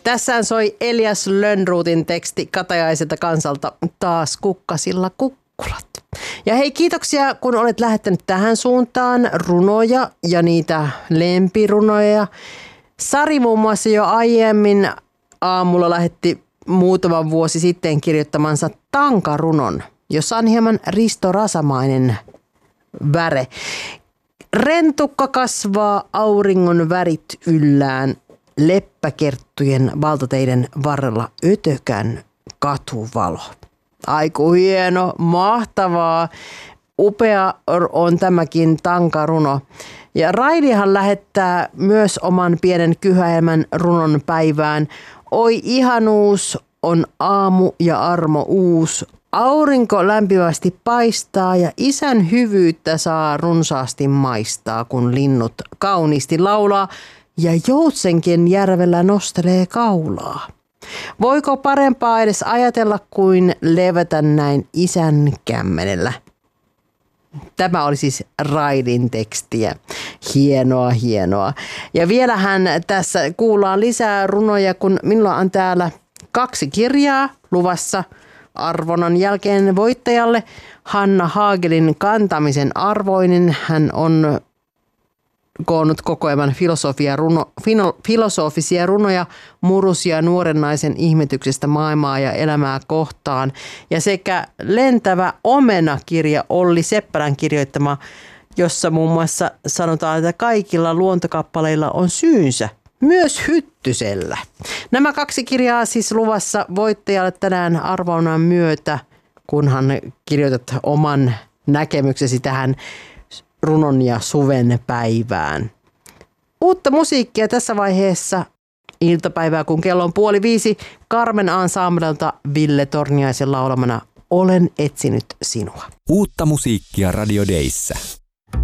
Tässä soi Elias Lönnrotin teksti Katajaiselta kansalta Taas kukkasilla kukkulat. Ja hei, kiitoksia kun olet lähettänyt tähän suuntaan runoja ja niitä lempirunoja. Sari muun muassa jo aiemmin aamulla lähetti muutaman vuosi sitten kirjoittamansa tankarunon, jossa on hieman Risto Rasamainen väre. Rentukka kasvaa, auringon värit yllään, leppäkerttujen valtateiden varrella ötökän katuvalo. Aiku hieno, mahtavaa, upea on tämäkin tankaruno. Ja Raidihan lähettää myös oman pienen kyhäelmän runon päivään. Oi ihanuus on aamu ja armo uus. Aurinko lämpimästi paistaa ja isän hyvyyttä saa runsaasti maistaa, kun linnut kauniisti laulaa ja joutsenkin järvellä nostelee kaulaa. Voiko parempaa edes ajatella kuin levätä näin isän kämmenellä? Tämä oli siis Raidin tekstiä. Hienoa, hienoa. Ja vielähän tässä kuullaan lisää runoja, kun minulla on täällä 2 kirjaa luvassa arvonnan jälkeen voittajalle. Hanna Haagelin Kantamisen arvoinen. Hän on koonnut kokoelman filosofisia runoja murusia nuoren naisen ihmetyksestä maailmaa ja elämää kohtaan. Ja sekä Lentävä omena-kirja Olli Seppälän kirjoittama, jossa muun muassa sanotaan, että kaikilla luontokappaleilla on syynsä, myös Hyttysellä. Nämä 2 kirjaa siis luvassa voittajalle tänään arvonnan myötä, kunhan kirjoitat oman näkemyksesi tähän runon ja suven päivään. Uutta musiikkia tässä vaiheessa iltapäivää, kun kello on 4:30 Carmen Ensemblelta Ville Torniaisen laulamana Olen etsinyt sinua. Uutta musiikkia Radio Dayssä.